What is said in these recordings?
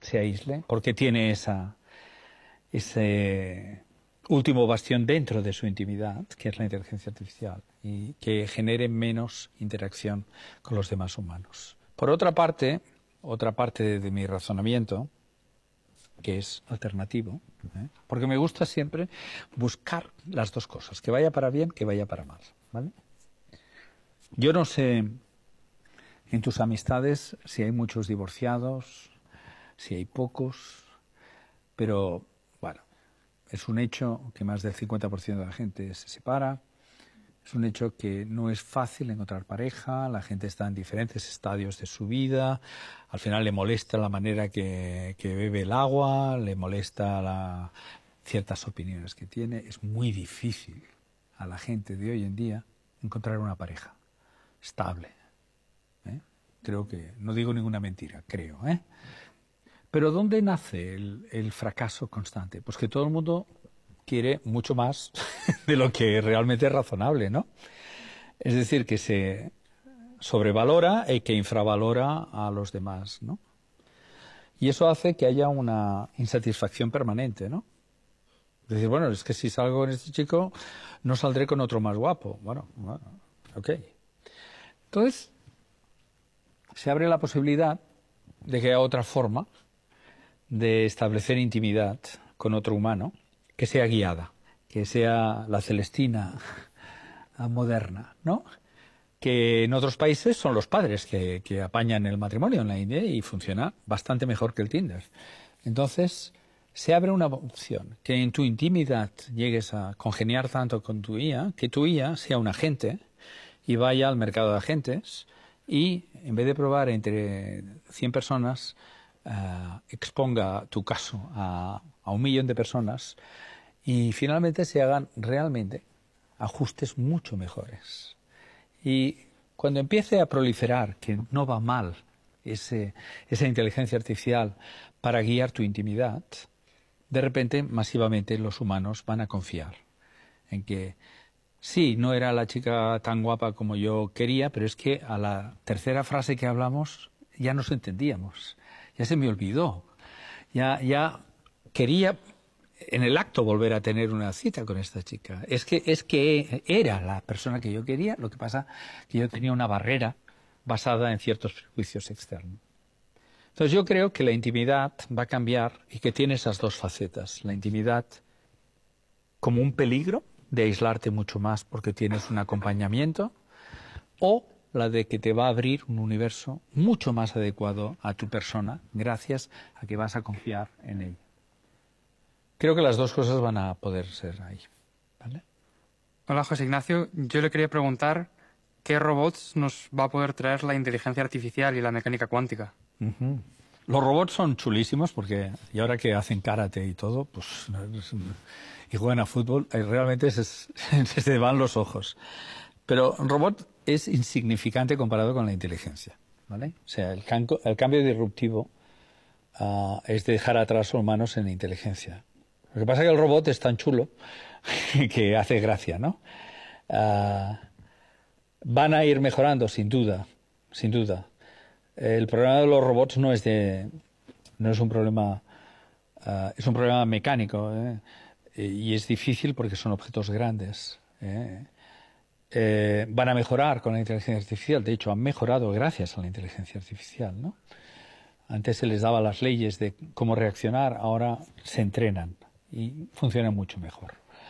se aísle, porque tiene ese último bastión dentro de su intimidad, que es la inteligencia artificial, y que genere menos interacción con los demás humanos. Por otra parte de mi razonamiento, que es alternativo, porque me gusta siempre buscar las dos cosas, que vaya para bien, que vaya para mal, ¿vale? Yo no sé en tus amistades si hay muchos divorciados, si hay pocos, pero bueno, es un hecho que más del 50% de la gente se separa, es un hecho que no es fácil encontrar pareja, la gente está en diferentes estadios de su vida, al final le molesta la manera que bebe el agua, le molesta ciertas opiniones que tiene, es muy difícil a la gente de hoy en día encontrar una pareja estable. Creo que, no digo ninguna mentira, creo. Pero ¿dónde nace el fracaso constante? Pues que todo el mundo quiere mucho más de lo que realmente es razonable, ¿no? Es decir, que se sobrevalora y que infravalora a los demás, ¿no? Y eso hace que haya una insatisfacción permanente, ¿no? Es decir, bueno, es que si salgo con este chico, no saldré con otro más guapo. Bueno, ok. Entonces, se abre la posibilidad de que haya otra forma de establecer intimidad con otro humano, que sea guiada, que sea la Celestina moderna, ¿no? Que en otros países son los padres que apañan el matrimonio en la India y funciona bastante mejor que el Tinder. Entonces, se abre una opción, que en tu intimidad llegues a congeniar tanto con tu IA, que tu IA sea un agente y vaya al mercado de agentes y, en vez de probar entre 100 personas, exponga tu caso a 1 millón de personas y finalmente se hagan realmente ajustes mucho mejores. Y cuando empiece a proliferar, que no va mal, esa inteligencia artificial para guiar tu intimidad, de repente, masivamente, los humanos van a confiar en que sí, no era la chica tan guapa como yo quería, pero es que a la tercera frase que hablamos ya nos entendíamos. Ya se me olvidó. Ya quería en el acto volver a tener una cita con esta chica. Es que era la persona que yo quería, lo que pasa que yo tenía una barrera basada en ciertos prejuicios externos. Entonces yo creo que la intimidad va a cambiar y que tiene esas dos facetas. La intimidad como un peligro de aislarte mucho más porque tienes un acompañamiento, o la de que te va a abrir un universo mucho más adecuado a tu persona gracias a que vas a confiar en ella. Creo que las dos cosas van a poder ser ahí, ¿vale? Hola, José Ignacio. Yo le quería preguntar qué robots nos va a poder traer la inteligencia artificial y la mecánica cuántica. Los robots son chulísimos porque, y ahora que hacen karate y todo, pues, y juegan a fútbol, realmente se te van los ojos. Pero un robot es insignificante comparado con la inteligencia, ¿vale? O sea, el cambio disruptivo es dejar atrás a los humanos en la inteligencia. Lo que pasa es que el robot es tan chulo que hace gracia, ¿no? Van a ir mejorando, sin duda, sin duda. El problema de los robots no es un problema, es un problema mecánico, y es difícil porque son objetos grandes. Van a mejorar con la inteligencia artificial. De hecho, han mejorado gracias a la inteligencia artificial, ¿no? Antes se les daba las leyes de cómo reaccionar, ahora se entrenan y funcionan mucho mejor.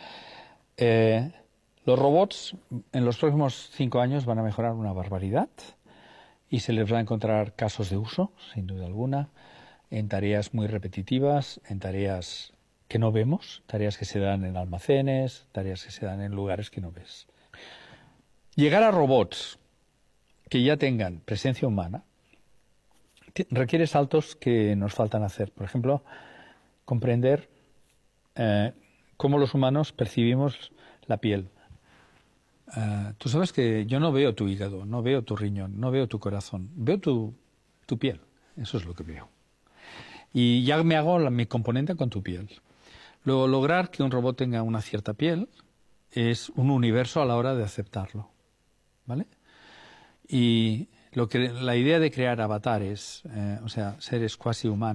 Los robots en los próximos 5 años van a mejorar una barbaridad y se les va a encontrar casos de uso, sin duda alguna, en tareas muy repetitivas, en tareas que no vemos, tareas que se dan en almacenes, tareas que se dan en lugares que no ves. Llegar a robots que ya tengan presencia humana requiere saltos que nos faltan hacer. Por ejemplo, comprender cómo los humanos percibimos la piel. Tú sabes que yo no veo tu hígado, no veo tu riñón, no veo tu corazón, veo tu piel. Eso es lo que veo. Y ya me hago mi componente con tu piel. Luego, lograr que un robot tenga una cierta piel es un universo a la hora de aceptarlo, ¿vale? Y la idea de crear avatares, o sea, seres cuasi humanos,